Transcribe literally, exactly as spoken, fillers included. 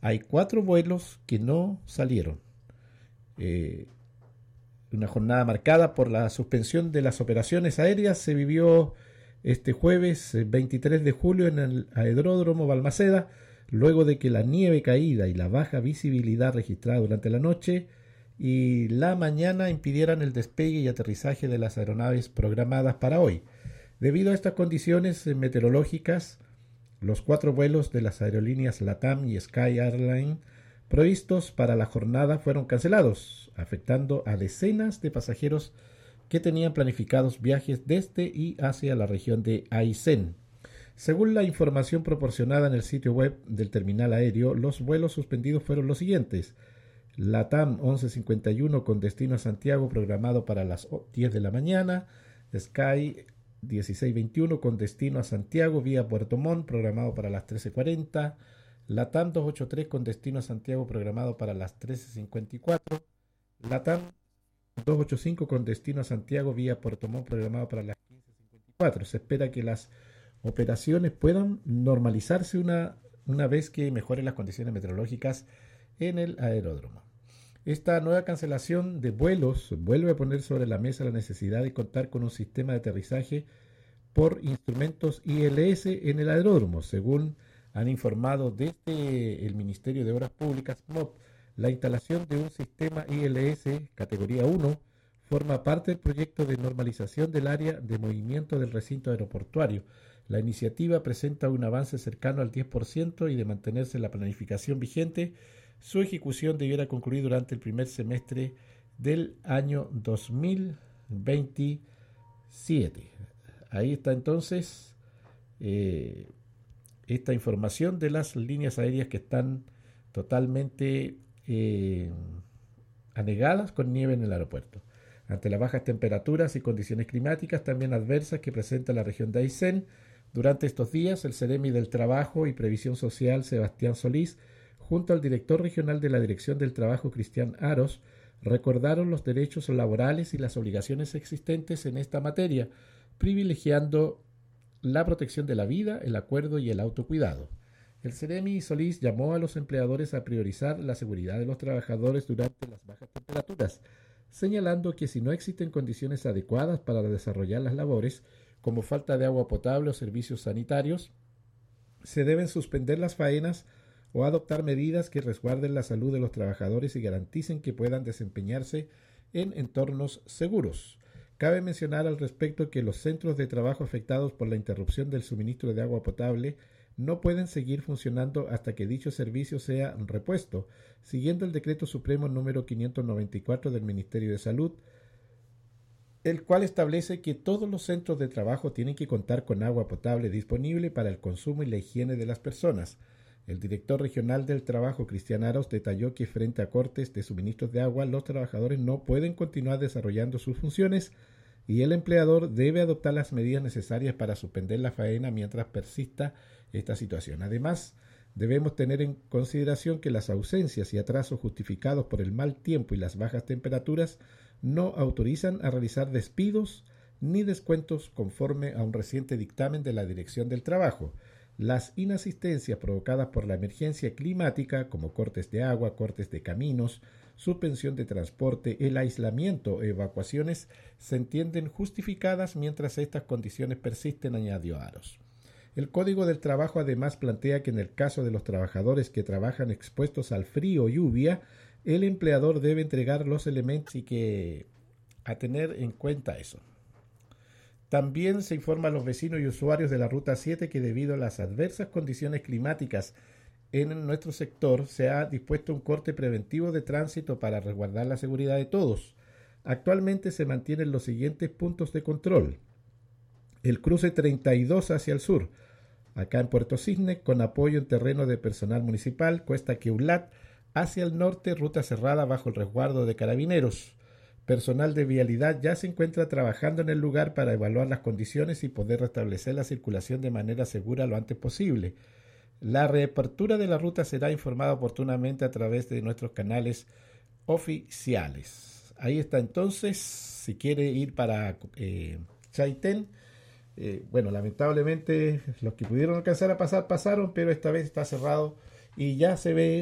hay cuatro vuelos que no salieron. Eh, una jornada marcada por la suspensión de las operaciones aéreas se vivió este jueves veintitrés de julio en el aeródromo Balmaceda, luego de que la nieve caída y la baja visibilidad registrada durante la noche y la mañana impidieran el despegue y aterrizaje de las aeronaves programadas para hoy. Debido a estas condiciones meteorológicas, los cuatro vuelos de las aerolíneas LATAM y Sky Airline previstos para la jornada fueron cancelados, afectando a decenas de pasajeros que tenían planificados viajes desde y hacia la región de Aysén. Según la información proporcionada en el sitio web del terminal aéreo, los vuelos suspendidos fueron los siguientes: LATAM once cincuenta y uno con destino a Santiago programado para las diez de la mañana, Sky dieciséis veintiuno con destino a Santiago vía Puerto Montt programado para las trece cuarenta, LATAM doscientos ochenta y tres con destino a Santiago programado para las trece cincuenta y cuatro, LATAM doscientos ochenta y cinco con destino a Santiago vía Puerto Montt programado para las quince cincuenta y cuatro. Se espera que las operaciones puedan normalizarse una, una vez que mejoren las condiciones meteorológicas en el aeródromo. Esta nueva cancelación de vuelos vuelve a poner sobre la mesa la necesidad de contar con un sistema de aterrizaje por instrumentos I L S en el aeródromo. Según han informado desde el Ministerio de Obras Públicas, M O P, la instalación de un sistema I L S categoría uno forma parte del proyecto de normalización del área de movimiento del recinto aeroportuario. La iniciativa presenta un avance cercano al diez por ciento y, de mantenerse la planificación vigente, su ejecución debiera concluir durante el primer semestre del año dos mil veintisiete. Ahí está entonces eh, esta información de las líneas aéreas que están totalmente eh, anegadas con nieve en el aeropuerto. Ante las bajas temperaturas y condiciones climáticas también adversas que presenta la región de Aysén, durante estos días el Ceremi del Trabajo y Previsión Social, Sebastián Solís, junto al director regional de la Dirección del Trabajo, Cristian Aros, recordaron los derechos laborales y las obligaciones existentes en esta materia, privilegiando la protección de la vida, el acuerdo y el autocuidado. El Ceremi Solís llamó a los empleadores a priorizar la seguridad de los trabajadores durante las bajas temperaturas, señalando que si no existen condiciones adecuadas para desarrollar las labores, como falta de agua potable o servicios sanitarios, se deben suspender las faenas o adoptar medidas que resguarden la salud de los trabajadores y garanticen que puedan desempeñarse en entornos seguros. Cabe mencionar al respecto que los centros de trabajo afectados por la interrupción del suministro de agua potable no pueden seguir funcionando hasta que dicho servicio sea repuesto, siguiendo el Decreto Supremo número quinientos noventa y cuatro del Ministerio de Salud, el cual establece que todos los centros de trabajo tienen que contar con agua potable disponible para el consumo y la higiene de las personas. El director regional del Trabajo, Cristian Aros, detalló que frente a cortes de suministros de agua, los trabajadores no pueden continuar desarrollando sus funciones y el empleador debe adoptar las medidas necesarias para suspender la faena mientras persista esta situación. Además, debemos tener en consideración que las ausencias y atrasos justificados por el mal tiempo y las bajas temperaturas no autorizan a realizar despidos ni descuentos conforme a un reciente dictamen de la Dirección del Trabajo. Las inasistencias provocadas por la emergencia climática, como cortes de agua, cortes de caminos, suspensión de transporte, el aislamiento o evacuaciones, se entienden justificadas mientras estas condiciones persisten, añadió Aros. El Código del Trabajo además plantea que en el caso de los trabajadores que trabajan expuestos al frío o lluvia, el empleador debe entregar los elementos y que a tener en cuenta eso. También se informa a los vecinos y usuarios de la Ruta siete que debido a las adversas condiciones climáticas en nuestro sector se ha dispuesto un corte preventivo de tránsito para resguardar la seguridad de todos. Actualmente se mantienen los siguientes puntos de control. El cruce treinta y dos hacia el sur, acá en Puerto Cisne, con apoyo en terreno de personal municipal, Cuesta Queulat, hacia el norte, ruta cerrada bajo el resguardo de carabineros. Personal de vialidad ya se encuentra trabajando en el lugar para evaluar las condiciones y poder restablecer la circulación de manera segura lo antes posible. La reapertura de la ruta será informada oportunamente a través de nuestros canales oficiales. Ahí está entonces, si quiere ir para eh, Chaitén, eh, bueno, lamentablemente los que pudieron alcanzar a pasar, pasaron, pero esta vez está cerrado y ya se ve